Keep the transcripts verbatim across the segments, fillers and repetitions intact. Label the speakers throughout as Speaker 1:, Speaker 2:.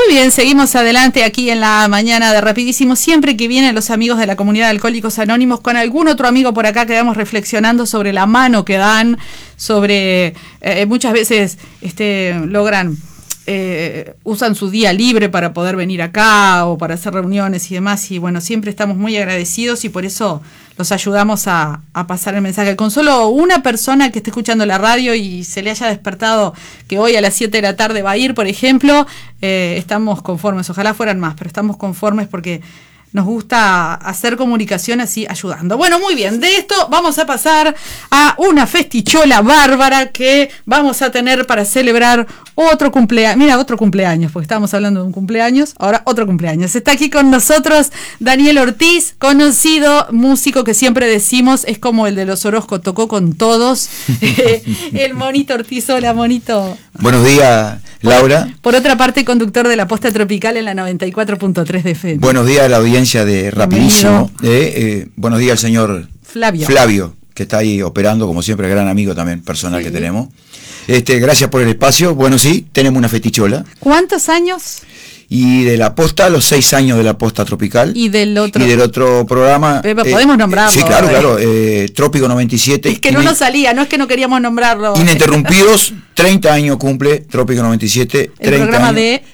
Speaker 1: Muy bien, seguimos adelante aquí en la mañana de Rapidísimo. Siempre que vienen los amigos de la comunidad de Alcohólicos Anónimos, con algún otro amigo por acá, quedamos reflexionando sobre la mano que dan, sobre eh, muchas veces este, logran, eh, usan su día libre para poder venir acá o para hacer reuniones y demás. Y bueno, siempre estamos muy agradecidos y por eso los ayudamos a, a pasar el mensaje. Con solo una persona que esté escuchando la radio y se le haya despertado que hoy a las siete de la tarde va a ir, por ejemplo, eh, estamos conformes. Ojalá fueran más, pero estamos conformes porque nos gusta hacer comunicación así, ayudando. Bueno, muy bien, de esto vamos a pasar a una festichola bárbara que vamos a tener para celebrar otro cumpleaños. Mira, otro cumpleaños, porque estábamos hablando de un cumpleaños, ahora otro cumpleaños. Está aquí con nosotros Daniel Ortiz, conocido músico que siempre decimos, es como el de los Orozco, tocó con todos. El Monito Ortiz. Hola, Monito.
Speaker 2: Buenos días, Laura.
Speaker 1: Por, por otra parte, conductor de La Posta Tropical en la noventa y cuatro punto tres de F M.
Speaker 2: Buenos días a la audiencia de Rapidísimo. Eh, eh, buenos días al señor
Speaker 1: Flavio.
Speaker 2: Flavio, que está ahí operando, como siempre, gran amigo también personal sí. que tenemos. Este, gracias por el espacio. Bueno, sí, tenemos una festichola.
Speaker 1: ¿Cuántos años?
Speaker 2: Y de La Posta, los seis años de La Posta Tropical.
Speaker 1: Y del otro.
Speaker 2: Y del otro programa.
Speaker 1: Eh, podemos nombrarlo.
Speaker 2: Sí, claro, claro. Eh, Trópico noventa y siete.
Speaker 1: Es que no nos salía, no es que no queríamos nombrarlo.
Speaker 2: Ininterrumpidos, treinta años cumple Trópico noventa y siete.
Speaker 1: El programa
Speaker 2: años
Speaker 1: de.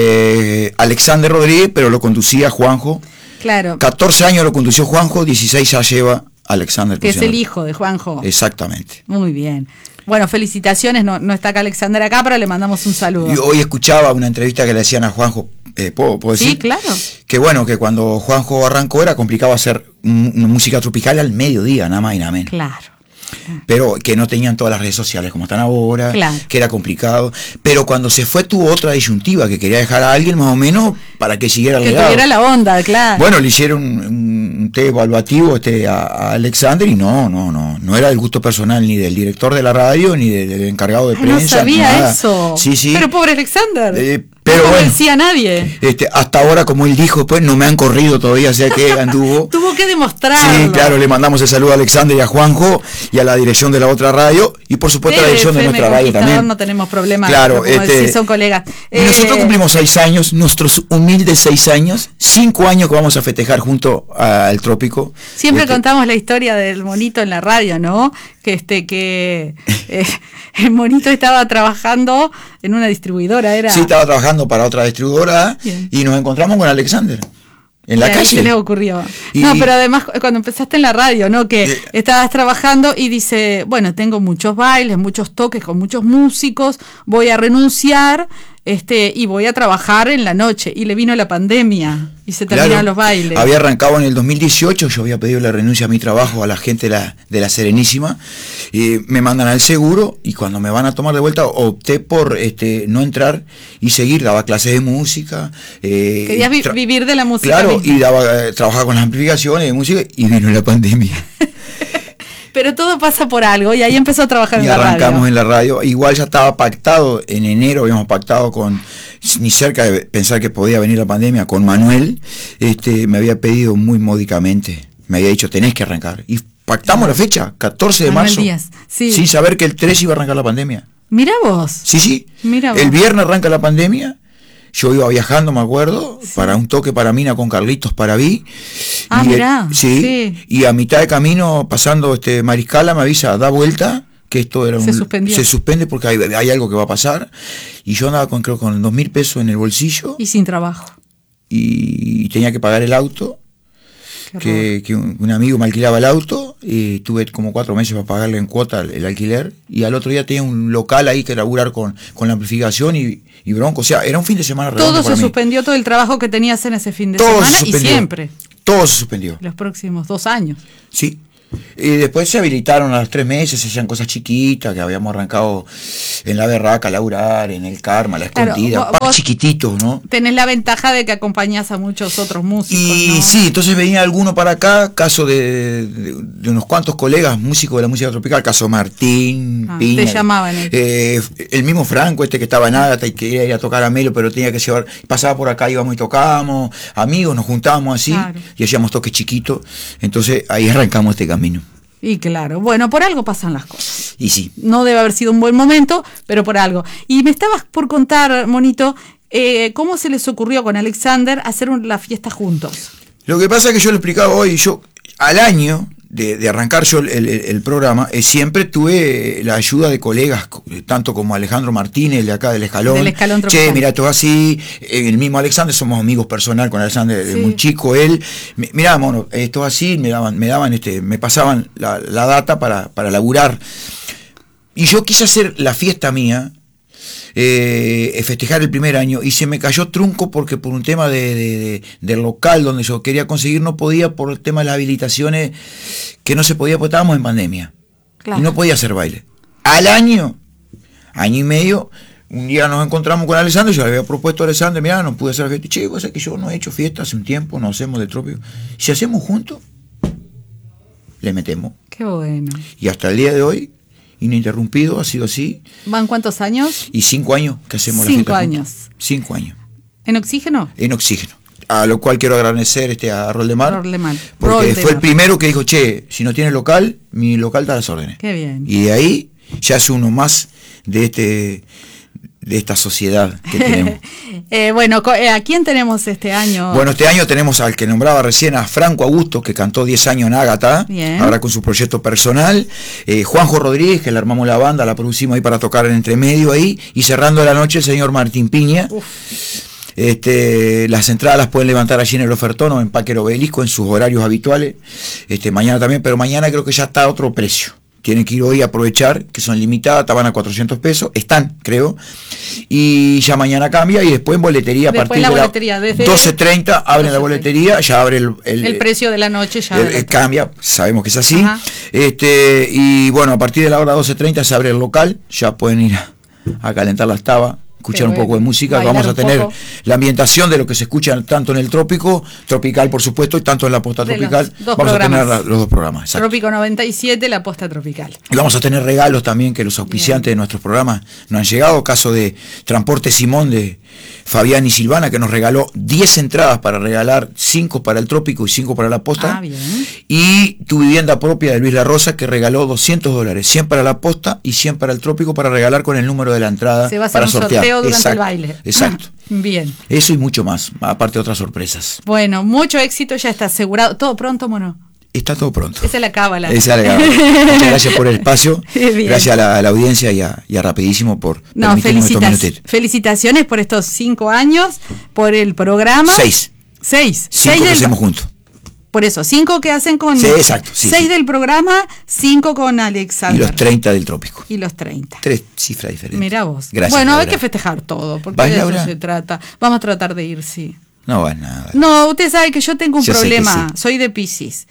Speaker 2: De Alexander Rodríguez, pero lo conducía Juanjo.
Speaker 1: Claro.
Speaker 2: catorce años lo condució Juanjo, dieciséis ya lleva Alexander.
Speaker 1: Que es el hijo de Juanjo.
Speaker 2: Exactamente.
Speaker 1: Muy bien. Bueno, felicitaciones, no, no está acá Alexander acá, pero le mandamos un saludo.
Speaker 2: Y hoy escuchaba una entrevista que le hacían a Juanjo, eh, ¿puedo, ¿puedo decir?
Speaker 1: Sí, claro.
Speaker 2: Que bueno, que cuando Juanjo arrancó era complicado hacer una música tropical al mediodía, nada más y nada menos.
Speaker 1: Claro.
Speaker 2: Pero que no tenían todas las redes sociales como están ahora,
Speaker 1: claro.
Speaker 2: que era complicado. Pero cuando se fue tuvo otra disyuntiva, que quería dejar a alguien más o menos para que siguiera el
Speaker 1: que
Speaker 2: legado.
Speaker 1: Que tuviera la onda, claro.
Speaker 2: Bueno, le hicieron un, un té evaluativo este, a, a Alexander y no, no, no, no era del gusto personal ni del director de la radio ni de, del encargado de
Speaker 1: Ay,
Speaker 2: prensa.
Speaker 1: No sabía
Speaker 2: nada.
Speaker 1: eso.
Speaker 2: Sí, sí.
Speaker 1: Pero pobre Alexander.
Speaker 2: Eh, Pero
Speaker 1: no
Speaker 2: bueno,
Speaker 1: convencía a nadie.
Speaker 2: Este, hasta ahora, como él dijo, pues no me han corrido todavía, o sea que anduvo.
Speaker 1: Tuvo que demostrarlo.
Speaker 2: Sí, claro, le mandamos el saludo a Alexander y a Juanjo y a la dirección de la otra radio y por supuesto a la dirección de nuestra radio también.
Speaker 1: No tenemos problema,
Speaker 2: claro,
Speaker 1: como
Speaker 2: este,
Speaker 1: decís, son colegas.
Speaker 2: Y
Speaker 1: eh,
Speaker 2: nosotros cumplimos seis años, nuestros humildes seis años, cinco años que vamos a festejar junto al Trópico.
Speaker 1: Siempre
Speaker 2: este,
Speaker 1: contamos la historia del monito en la radio, ¿no? Que este que eh, el monito estaba trabajando en una distribuidora, era.
Speaker 2: Sí, estaba trabajando para otra distribuidora. Bien. Y nos encontramos con Alexander en la calle.
Speaker 1: ¿Qué les ocurrió?
Speaker 2: Y,
Speaker 1: no, pero además cuando empezaste en la radio, ¿no? Que eh, estabas trabajando y dice, bueno, tengo muchos bailes, muchos toques con muchos músicos, voy a renunciar. Este, y voy a trabajar en la noche, y le vino la pandemia y se terminaron
Speaker 2: claro,
Speaker 1: los bailes.
Speaker 2: Había arrancado en el dos mil dieciocho, yo había pedido la renuncia a mi trabajo a la gente de la, de la Serenísima, y me mandan al seguro, y cuando me van a tomar de vuelta opté por este no entrar y seguir, daba clases de música.
Speaker 1: Eh, Querías vi- vivir de la música.
Speaker 2: Claro,
Speaker 1: misma.
Speaker 2: y daba, eh, trabajaba con las amplificaciones de música, y vino la pandemia.
Speaker 1: Pero todo pasa por algo y ahí empezó a trabajar
Speaker 2: y
Speaker 1: en la radio.
Speaker 2: Y arrancamos en la radio. Igual ya estaba pactado, en enero habíamos pactado con, ni cerca de pensar que podía venir la pandemia, con Manuel. Este, me había pedido muy módicamente, me había dicho, tenés que arrancar. Y pactamos la fecha, catorce de
Speaker 1: Manuel
Speaker 2: marzo,
Speaker 1: Díaz, sí.
Speaker 2: sin saber que el tres iba a arrancar la pandemia.
Speaker 1: Mirá vos.
Speaker 2: Sí, sí.
Speaker 1: Mirá vos.
Speaker 2: El viernes arranca la pandemia. Yo iba viajando, me acuerdo,
Speaker 1: sí.
Speaker 2: para un toque para Mina con Carlitos Paraví.
Speaker 1: Ah,
Speaker 2: y
Speaker 1: mirá.
Speaker 2: El, sí, sí. Y a mitad de camino, pasando este Mariscala, me avisa, da vuelta, que esto era un,
Speaker 1: se suspendió.
Speaker 2: Se suspende porque hay, hay algo que va a pasar. Y yo andaba con, creo, con dos mil pesos en el bolsillo.
Speaker 1: Y sin trabajo.
Speaker 2: Y, y tenía que pagar el auto. Que, que un, un amigo me alquilaba el auto y tuve como cuatro meses para pagarle en cuota el, el alquiler, y al otro día tenía un local ahí que laburar con, con la amplificación y, y bronco, o sea, era un fin de semana redondo.
Speaker 1: Todo se
Speaker 2: para mí.
Speaker 1: suspendió, todo el trabajo que tenías en ese fin de
Speaker 2: todo
Speaker 1: semana y siempre.
Speaker 2: Todo se suspendió.
Speaker 1: Los próximos dos años.
Speaker 2: Sí. Y después se habilitaron a los tres meses, se hacían cosas chiquitas, que habíamos arrancado en la Berraca a laburar, en el Karma, la Escondida,
Speaker 1: claro, vos
Speaker 2: chiquititos, ¿no?
Speaker 1: Tenés la ventaja de que acompañás a muchos otros músicos,
Speaker 2: Y
Speaker 1: ¿no?
Speaker 2: sí, entonces venía alguno para acá, caso de, de, de unos cuantos colegas músicos de la música tropical, caso Martín,
Speaker 1: ah,
Speaker 2: Piña.
Speaker 1: Te llamaban. Eh.
Speaker 2: Eh, el mismo Franco, este que estaba en Ágata y quería ir a tocar a Melo, pero tenía que llevar, pasaba por acá, íbamos y tocábamos, amigos, nos juntábamos así, claro. Y hacíamos toques chiquitos, entonces ahí arrancamos este camino.
Speaker 1: Y claro, bueno, por algo pasan las cosas.
Speaker 2: Y sí.
Speaker 1: No debe haber sido un buen momento, pero por algo. Y me estabas por contar, Monito, Eh, ¿Cómo se les ocurrió con Alexander hacer un, la fiesta juntos?
Speaker 2: Lo que pasa es que yo lo explicaba hoy, yo al año de, de arrancar yo el, el, el programa, eh, siempre tuve la ayuda de colegas, tanto como Alejandro Martínez, de acá del Escalón.
Speaker 1: Del Escalón
Speaker 2: Che, mira, todo así, eh, el mismo Alexander, somos amigos personal con Alexander, sí. Muy chico él. Mirá, mono, esto así, me daban, me daban, este, me pasaban la, la data para, para laburar. Y yo quise hacer la fiesta mía, Eh, festejar el primer año, y se me cayó trunco porque por un tema de, de, de, del local donde yo quería conseguir no podía, por el tema de las habilitaciones, que no se podía porque estábamos en pandemia, claro. Y no podía hacer baile. Al año, año y medio, un día nos encontramos con Alessandro, yo le había propuesto a Alessandro, mirá, no pude hacer la fiesta, che, cosa que yo no he hecho fiesta hace un tiempo, nos hacemos del trópico, si hacemos juntos, le metemos.
Speaker 1: Qué bueno.
Speaker 2: Y hasta el día de hoy, ininterrumpido, ha sido así.
Speaker 1: ¿Van cuántos años?
Speaker 2: Y cinco años que hacemos
Speaker 1: cinco
Speaker 2: la fiesta.
Speaker 1: Cinco años.
Speaker 2: Juntos. Cinco años.
Speaker 1: ¿En oxígeno?
Speaker 2: En oxígeno. A lo cual quiero agradecer este a Roldemar.
Speaker 1: Roldemar.
Speaker 2: Porque
Speaker 1: Roldemar.
Speaker 2: Fue el primero que dijo, che, si no tiene local, mi local da las órdenes.
Speaker 1: Qué bien.
Speaker 2: Y de ahí ya es uno más de este de esta sociedad que tenemos.
Speaker 1: eh, bueno, ¿a quién tenemos este año?
Speaker 2: Bueno, este año tenemos al que nombraba recién, a Franco Augusto, que cantó diez años en Ágata,
Speaker 1: bien.
Speaker 2: Ahora con su proyecto personal. Eh, Juanjo Rodríguez, que le armamos la banda, la producimos ahí para tocar en entremedio ahí. Y cerrando la noche, el señor Martín Piña. Uf. Este, las entradas las pueden levantar allí en el ofertón o en Parque Obelisco en sus horarios habituales. Este, mañana también, pero mañana creo que ya está a otro precio. Tienen que ir hoy a aprovechar, que son limitadas, estaban a cuatrocientos pesos, están, creo, y ya mañana cambia, y después en boletería,
Speaker 1: después
Speaker 2: a partir
Speaker 1: la
Speaker 2: de
Speaker 1: boletería,
Speaker 2: las doce treinta abren la boletería, ya abre el, el,
Speaker 1: el precio de la noche, ya
Speaker 2: el, el cambia, sabemos que es así.
Speaker 1: Ajá.
Speaker 2: Este Y bueno, a partir de la hora doce treinta se abre el local, ya pueden ir a, a calentar las tabas, escuchar un poco de música, vamos a tener poco. La ambientación de lo que se escucha tanto en el trópico, tropical por supuesto, y tanto en la posta de tropical, vamos programas. a tener la, los dos programas. Exacto.
Speaker 1: Trópico noventa y siete, la posta tropical.
Speaker 2: Y vamos a tener regalos también que los auspiciantes Bien. de nuestros programas nos han llegado, caso de Transporte Simón de Fabián y Silvana, que nos regaló diez entradas para regalar, cinco para el trópico y cinco para la posta.
Speaker 1: Ah, bien.
Speaker 2: Y Tu Vivienda Propia de Luis La Rosa, que regaló doscientos dólares, cien para la posta y cien para el trópico, para regalar con el número de la entrada.
Speaker 1: Se va a hacer
Speaker 2: para
Speaker 1: un
Speaker 2: sortear.
Speaker 1: sorteo durante
Speaker 2: exacto,
Speaker 1: el baile.
Speaker 2: Exacto.
Speaker 1: Bien.
Speaker 2: Eso y mucho más, aparte de otras sorpresas.
Speaker 1: Bueno, mucho éxito, ya está asegurado. ¿Todo pronto, mono?
Speaker 2: Está todo pronto.
Speaker 1: Esa es la cábala.
Speaker 2: Esa es la cábala. Muchas gracias por el espacio. Bien. Gracias a la, a la audiencia y a, y a Rapidísimo por
Speaker 1: no,
Speaker 2: permitirnos
Speaker 1: felicitas,
Speaker 2: estos minutitos.
Speaker 1: Felicitaciones por estos cinco años, por el programa.
Speaker 2: Seis.
Speaker 1: Seis.
Speaker 2: Cinco
Speaker 1: Seis
Speaker 2: que
Speaker 1: del...
Speaker 2: hacemos juntos.
Speaker 1: Por eso, cinco que hacen con...
Speaker 2: Sí, exacto. Sí,
Speaker 1: seis
Speaker 2: sí.
Speaker 1: del programa, cinco con Alexander.
Speaker 2: Y los treinta del trópico.
Speaker 1: Y los treinta.
Speaker 2: Tres cifras diferentes.
Speaker 1: Mirá vos.
Speaker 2: Gracias,
Speaker 1: bueno,
Speaker 2: Laura.
Speaker 1: hay que festejar todo, porque
Speaker 2: ¿Vas,
Speaker 1: de eso
Speaker 2: Laura?
Speaker 1: se trata. Vamos a tratar de ir, sí.
Speaker 2: No vas nada.
Speaker 1: No, usted sabe que yo tengo un
Speaker 2: yo
Speaker 1: problema.
Speaker 2: Sí.
Speaker 1: Soy de Piscis.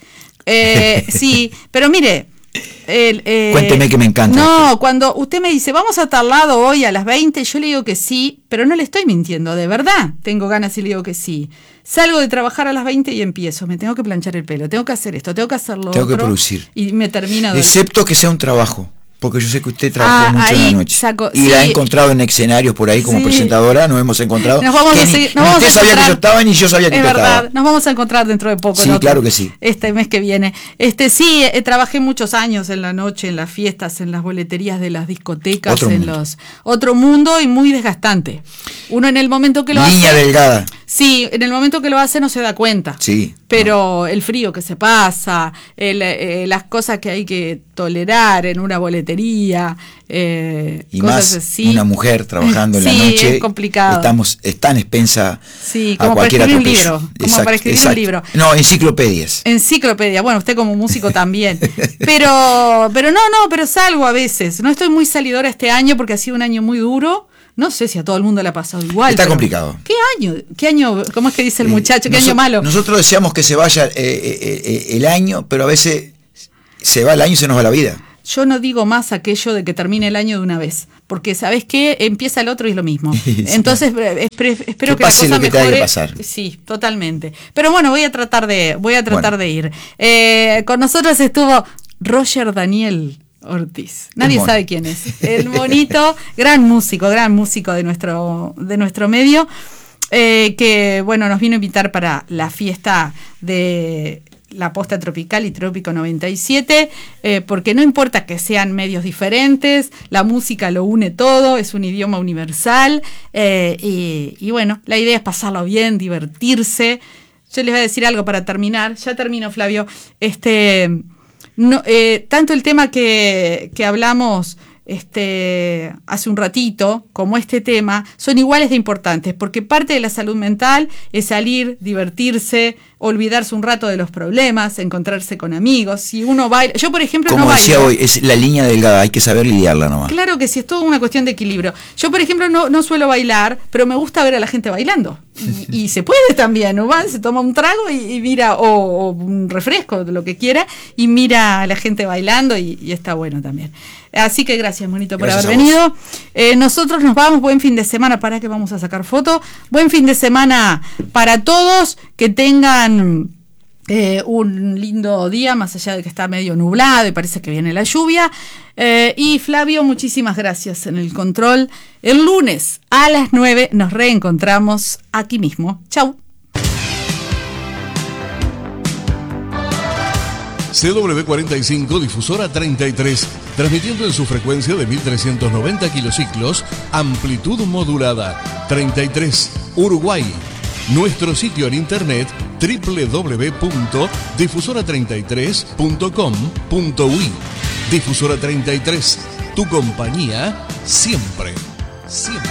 Speaker 1: Eh, sí, pero mire... El, eh,
Speaker 2: Cuénteme que me encanta.
Speaker 1: No, cuando usted me dice, vamos a tal lado hoy a las veinte, yo le digo que sí, pero no le estoy mintiendo, de verdad. Tengo ganas y le digo que sí. Salgo de trabajar a las veinte y empiezo. Me tengo que planchar el pelo, tengo que hacer esto, tengo que hacerlo
Speaker 2: Tengo
Speaker 1: otro,
Speaker 2: que producir.
Speaker 1: Y me termina de...
Speaker 2: Excepto que sea un trabajo. Porque yo sé que usted trabaja
Speaker 1: ah,
Speaker 2: mucho en la noche.
Speaker 1: Saco,
Speaker 2: y
Speaker 1: sí.
Speaker 2: la he encontrado en escenarios por ahí como
Speaker 1: sí.
Speaker 2: presentadora, nos hemos encontrado.
Speaker 1: Nos vamos
Speaker 2: que
Speaker 1: a
Speaker 2: ni,
Speaker 1: seguir, nos
Speaker 2: ni
Speaker 1: vamos
Speaker 2: usted
Speaker 1: a
Speaker 2: sabía que yo estaba, ni yo sabía que
Speaker 1: es
Speaker 2: usted
Speaker 1: verdad,
Speaker 2: estaba.
Speaker 1: Nos vamos a encontrar dentro de poco.
Speaker 2: Sí,
Speaker 1: ¿no?
Speaker 2: claro que sí.
Speaker 1: Este mes que viene. Este sí, eh, trabajé muchos años en la noche, en las fiestas, en las boleterías de las discotecas,
Speaker 2: otro
Speaker 1: en
Speaker 2: mundo.
Speaker 1: los otro mundo y muy desgastante. Uno en el momento que lo
Speaker 2: Niña
Speaker 1: hace.
Speaker 2: delgada.
Speaker 1: Sí, en el momento que lo hace no se da cuenta.
Speaker 2: Sí.
Speaker 1: Pero no. El frío que se pasa, el, eh, las cosas que hay que tolerar en una boletería, eh,
Speaker 2: y
Speaker 1: cosas
Speaker 2: más
Speaker 1: así.
Speaker 2: Una mujer trabajando en
Speaker 1: sí,
Speaker 2: la noche.
Speaker 1: Es complicado.
Speaker 2: Estamos, es tan expensa
Speaker 1: sí,
Speaker 2: a
Speaker 1: como
Speaker 2: cualquier
Speaker 1: para escribir
Speaker 2: atropello.
Speaker 1: un libro. Como
Speaker 2: Exacto,
Speaker 1: para escribir
Speaker 2: exacto.
Speaker 1: un libro.
Speaker 2: No, enciclopedias.
Speaker 1: Enciclopedia. Bueno, usted como músico también. Pero, pero no, no, pero salgo a veces. No estoy muy salidora este año porque ha sido un año muy duro. No sé si a todo el mundo le ha pasado igual.
Speaker 2: Está complicado.
Speaker 1: ¿Qué año? ¿Qué año? ¿Cómo es que dice el muchacho? ¿Qué
Speaker 2: Noso-
Speaker 1: año malo?
Speaker 2: Nosotros deseamos que se vaya eh, eh, eh, el año, pero a veces se va el año y se nos va la vida.
Speaker 1: Yo no digo más aquello de que termine el año de una vez, porque ¿sabés qué? Empieza el otro y es lo mismo.
Speaker 2: Sí.
Speaker 1: Entonces eh, espero que,
Speaker 2: Que
Speaker 1: la
Speaker 2: pase
Speaker 1: cosa
Speaker 2: lo que tenga
Speaker 1: mejore.
Speaker 2: que pasar.
Speaker 1: Sí, totalmente. Pero bueno, voy a tratar de, voy a tratar
Speaker 2: Bueno.
Speaker 1: de ir. Eh, con nosotros estuvo Roger Daniel Ortiz. Nadie
Speaker 2: mono.
Speaker 1: sabe quién es. El monito, gran músico, gran músico de nuestro, de nuestro medio, eh, que bueno, nos vino a invitar para la fiesta de La Posta Tropical y Trópico noventa y siete, eh, porque no importa que sean medios diferentes, la música lo une todo, es un idioma universal, eh, y, y bueno, la idea es pasarlo bien, divertirse. Yo les voy a decir algo para terminar, ya termino, Flavio. Este, no, eh, tanto el tema que, que hablamos este, hace un ratito, como este tema, son iguales de importantes, porque parte de la salud mental es salir, divertirse, olvidarse un rato de los problemas, encontrarse con amigos. Si uno baila, yo por ejemplo
Speaker 2: como
Speaker 1: no bailo.
Speaker 2: decía hoy, es la línea delgada, hay que saber lidiarla nomás.
Speaker 1: Claro que sí, es todo una cuestión de equilibrio. Yo por ejemplo no, no suelo bailar, pero me gusta ver a la gente bailando. Y, y se puede también, ¿no? Va, se toma un trago y, y mira, o, o un refresco, lo que quiera, y mira a la gente bailando y, y está bueno también. Así que gracias, Monito, por
Speaker 2: Gracias
Speaker 1: haber venido. Eh, nosotros nos vamos, buen fin de semana, para que vamos a sacar foto. Buen fin de semana para todos, que tengan eh, un lindo día, más allá de que está medio nublado y parece que viene la lluvia. Eh, y Flavio, muchísimas gracias en el control. El lunes a las nueve nos reencontramos aquí mismo. Chau.
Speaker 3: C W cuarenta y cinco, difusora treinta y tres, transmitiendo en su frecuencia de mil trescientos noventa kilociclos, amplitud modulada, treinta y tres, Uruguay. Nuestro sitio en internet doble u doble u doble u punto difusora treinta y tres punto com punto u i. Difusora treinta y tres, tu compañía siempre, siempre.